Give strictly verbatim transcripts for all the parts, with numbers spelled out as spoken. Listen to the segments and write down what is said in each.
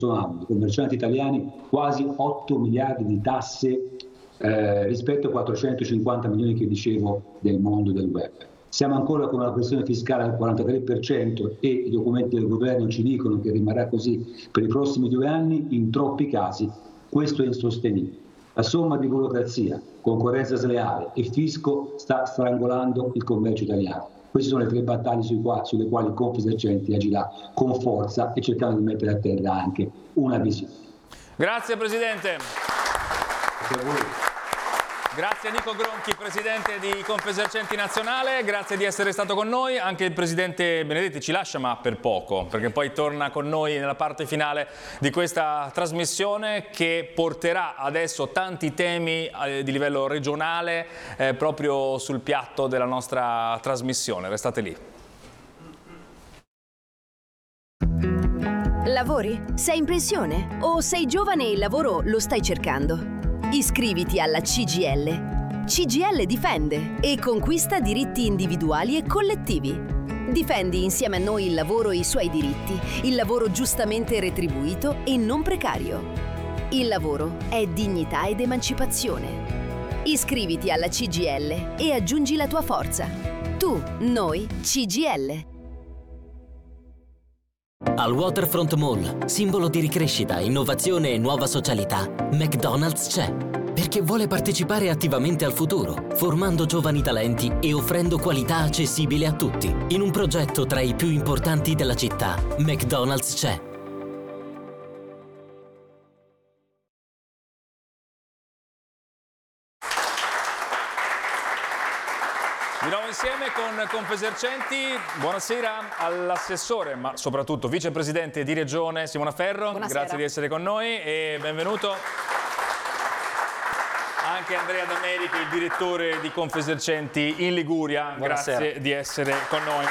anno, i commercianti italiani quasi otto miliardi di tasse eh, rispetto ai quattrocentocinquanta milioni che dicevo del mondo del web. Siamo ancora con una pressione fiscale al quarantatré per cento e i documenti del governo ci dicono che rimarrà così per i prossimi due anni. In troppi casi questo è insostenibile. La somma di burocrazia, concorrenza sleale e fisco sta strangolando il commercio italiano. Queste sono le tre battaglie sui quali, sulle quali Confesercenti agirà con forza e cercando di mettere a terra anche una visione. Grazie Presidente. Grazie a voi. Grazie a Nico Gronchi, Presidente di Confesercenti Nazionale, grazie di essere stato con noi. Anche il Presidente Benedetti ci lascia, ma per poco, perché poi torna con noi nella parte finale di questa trasmissione che porterà adesso tanti temi eh, di livello regionale eh, proprio sul piatto della nostra trasmissione. Restate lì. Lavori? Sei in pensione? O sei giovane e il lavoro lo stai cercando? Iscriviti alla C G I L. C G I L difende e conquista diritti individuali e collettivi. Difendi insieme a noi il lavoro e i suoi diritti, il lavoro giustamente retribuito e non precario. Il lavoro è dignità ed emancipazione. Iscriviti alla C G I L e aggiungi la tua forza. Tu, noi, C G I L. Al Waterfront Mall, simbolo di ricrescita, innovazione e nuova socialità, McDonald's c'è. Perché vuole partecipare attivamente al futuro, formando giovani talenti e offrendo qualità accessibile a tutti. In un progetto tra i più importanti della città, McDonald's c'è. Di nuovo insieme con Confesercenti. Buonasera all'assessore, ma soprattutto vicepresidente di Regione Simona Ferro. Buonasera. Grazie di essere con noi e benvenuto. Anche Andrea D'Americo, il direttore di Confesercenti in Liguria. Buonasera. Grazie di essere con noi.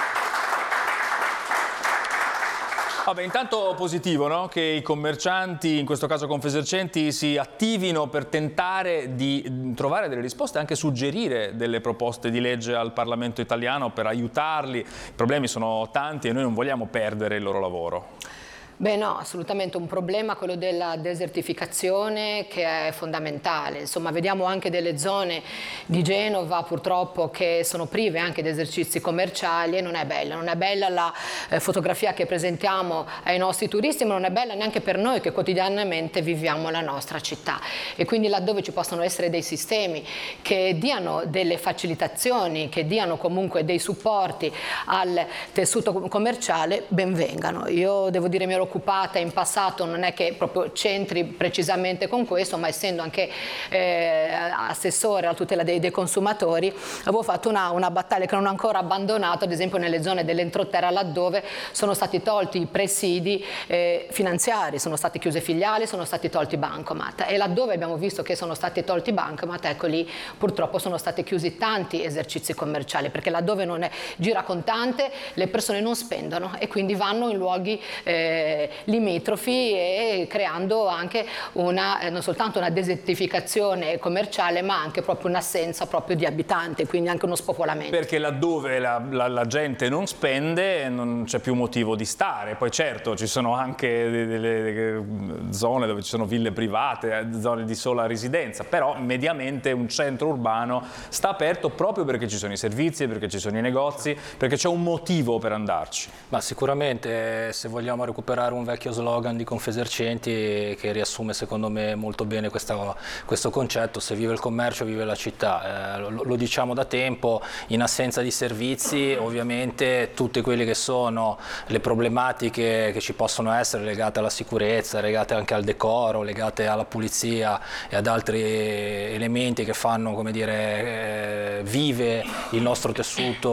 Vabbè, intanto positivo, no? Che i commercianti, in questo caso Confesercenti, si attivino per tentare di trovare delle risposte, anche suggerire delle proposte di legge al Parlamento italiano per aiutarli. I problemi sono tanti e noi non vogliamo perdere il loro lavoro. Beh no, assolutamente un problema quello della desertificazione che è fondamentale. Insomma, vediamo anche delle zone di Genova purtroppo che sono prive anche di esercizi commerciali e non è bella. Non è bella la eh, fotografia che presentiamo ai nostri turisti, ma non è bella neanche per noi che quotidianamente viviamo la nostra città. E quindi laddove ci possono essere dei sistemi che diano delle facilitazioni, che diano comunque dei supporti al tessuto commerciale, ben vengano. Io devo dire mi ero occupata in passato, non è che proprio c'entri precisamente con questo, ma essendo anche eh, assessore alla tutela dei, dei consumatori, avevo fatto una, una battaglia che non ho ancora abbandonato, ad esempio nelle zone dell'entroterra, laddove sono stati tolti i presidi eh, finanziari, sono state chiuse filiali, sono stati tolti bancomat, e laddove abbiamo visto che sono stati tolti bancomat, ecco lì purtroppo sono stati chiusi tanti esercizi commerciali, perché laddove non è, gira contante le persone non spendono e quindi vanno in luoghi eh, limitrofi e creando anche una, eh, non soltanto una desertificazione commerciale, ma anche proprio un'assenza proprio di abitanti, quindi anche uno spopolamento. Perché laddove la, la, la gente non spende non c'è più motivo di stare. Poi certo ci sono anche delle, delle zone dove ci sono ville private, zone di sola residenza, però mediamente un centro urbano sta aperto proprio perché ci sono i servizi, perché ci sono i negozi, perché c'è un motivo per andarci. Ma sicuramente, se vogliamo recuperare un vecchio slogan di Confesercenti che riassume secondo me molto bene questo, questo concetto: se vive il commercio vive la città. Eh, lo, lo diciamo da tempo, in assenza di servizi ovviamente tutte quelle che sono le problematiche che ci possono essere legate alla sicurezza, legate anche al decoro, legate alla pulizia e ad altri elementi che fanno, come dire, eh, vive il nostro tessuto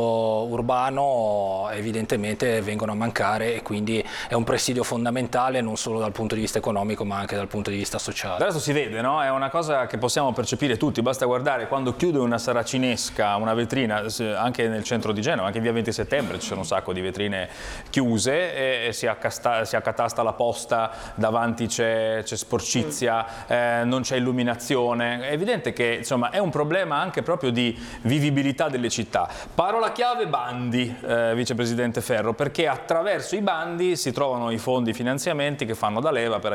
urbano, evidentemente vengono a mancare, e quindi è un presidio fondamentale non solo dal punto di vista economico ma anche dal punto di vista sociale. Adesso si vede, no? È una cosa che possiamo percepire tutti, basta guardare quando chiude una saracinesca, una vetrina, anche nel centro di Genova, anche in via venti settembre ci sono un sacco di vetrine chiuse e si, accasta, si accatasta la posta, davanti c'è sporcizia, eh, non c'è illuminazione. È evidente che insomma è un problema anche proprio di vivibilità delle città. Parola chiave bandi, eh, vicepresidente Ferro, perché attraverso i bandi si trovano i fondi, i finanziamenti che fanno da leva per